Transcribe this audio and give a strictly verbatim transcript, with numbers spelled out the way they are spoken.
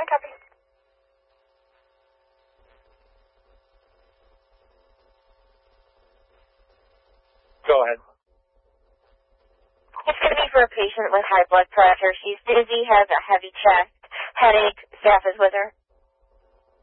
Copy. Go ahead. It's going to be for a patient with high blood pressure. She's dizzy, has a heavy chest, headache. Staff is with her.